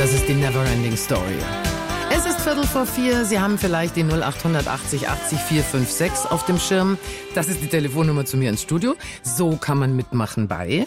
Das ist die Neverending Story. Es ist 3:45, Sie haben vielleicht die 0880 80 456 auf dem Schirm. Das ist die Telefonnummer zu mir ins Studio. So kann man mitmachen bei...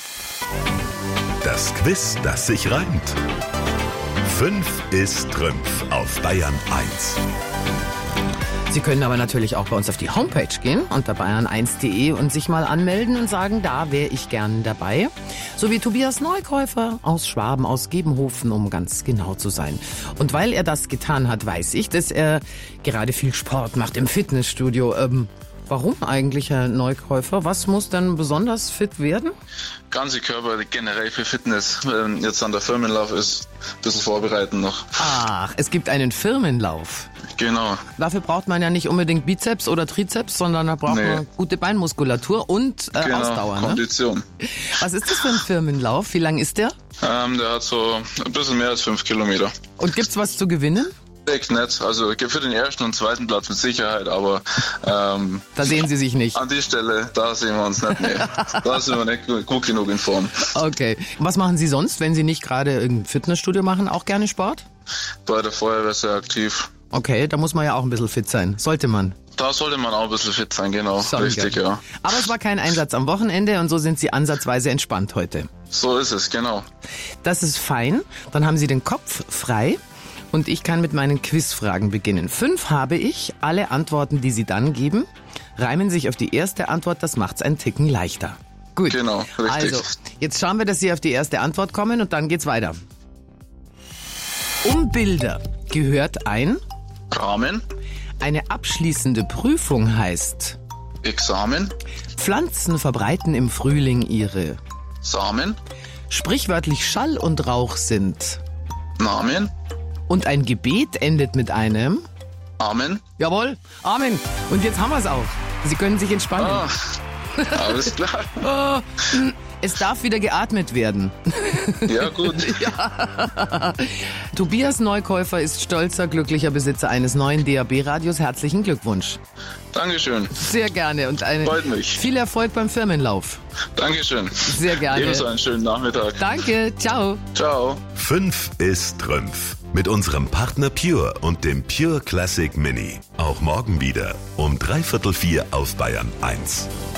Das Quiz, das sich reimt. 5 ist Trümpf auf Bayern 1. Sie können aber natürlich auch bei uns auf die Homepage gehen, unter bayern1.de und sich mal anmelden und sagen, da wäre ich gern dabei. So wie Tobias Neukäufer aus Schwaben, aus Gebenhofen, um ganz genau zu sein. Und weil er das getan hat, weiß ich, dass er gerade viel Sport macht im Fitnessstudio. Warum eigentlich, Herr Neukäufer? Was muss denn besonders fit werden? Ganze Körper generell für Fitness. Jetzt an der Firmenlauf ist ein bisschen vorbereiten noch. Ach, es gibt einen Firmenlauf. Genau. Dafür braucht man ja nicht unbedingt Bizeps oder Trizeps, sondern da braucht man gute Beinmuskulatur und Ausdauer. Kondition. Ne? Was ist das für ein Firmenlauf? Wie lang ist der? Der hat so ein bisschen mehr als 5 Kilometer. Und gibt's was zu gewinnen? Nicht, also für den ersten und zweiten Platz mit Sicherheit, aber da sehen Sie sich nicht. An die Stelle, da sehen wir uns nicht mehr. Da sind wir nicht gut genug in Form. Okay. Was machen Sie sonst, wenn Sie nicht gerade irgendein Fitnessstudio machen? Auch gerne Sport? Bei der Feuerwehr sehr aktiv. Okay, da muss man ja auch ein bisschen fit sein. Sollte man. Da sollte man auch ein bisschen fit sein, genau. Richtig, ja. Aber es war kein Einsatz am Wochenende und so sind Sie ansatzweise entspannt heute. So ist es, genau. Das ist fein. Dann haben Sie den Kopf frei. Und ich kann mit meinen Quizfragen beginnen. 5 habe ich. Alle Antworten, die Sie dann geben, reimen sich auf die erste Antwort. Das macht's einen Ticken leichter. Gut. Genau, richtig. Also, jetzt schauen wir, dass Sie auf die erste Antwort kommen und dann geht's weiter. Um Bilder gehört ein Rahmen. Eine abschließende Prüfung heißt Examen. Pflanzen verbreiten im Frühling ihre Samen. Sprichwörtlich Schall und Rauch sind Namen. Und ein Gebet endet mit einem Amen. Jawohl, Amen. Und jetzt haben wir es auch. Sie können sich entspannen. Alles klar. Es darf wieder geatmet werden. Ja, gut. Ja. Tobias Neukäufer ist stolzer, glücklicher Besitzer eines neuen DAB-Radios. Herzlichen Glückwunsch. Dankeschön. Sehr gerne. Und freut mich. Viel Erfolg beim Firmenlauf. Dankeschön. Sehr gerne. Ebenso einen schönen Nachmittag. Danke. Ciao. Ciao. 5 ist Trümpf. Mit unserem Partner Pure und dem Pure Classic Mini. Auch morgen wieder um 3:45 auf Bayern 1.